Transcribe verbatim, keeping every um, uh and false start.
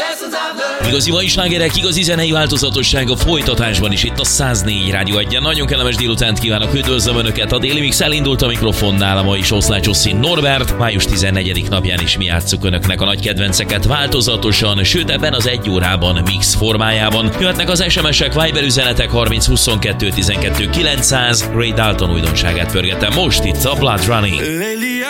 Igazi mai slágerek, igazi zenei változatosság a folytatásban is itt a száz négy Rádió egyen. Nagyon kellemes délutánt kívánok, üdvözlöm Önöket. A Déli Mix elindult a mikrofonnál, a ma is Oszlács Oszin Norbert. május tizennegyedik napján is mi játsszuk Önöknek a nagy kedvenceket változatosan, sőt ebben az egy órában mix formájában. Jöhetnek az es em esek, Viber üzenetek harminc huszonkettő tizenkettő kilencszáz. Ray Dalton újdonságát pörgetem most itt a Blood Running.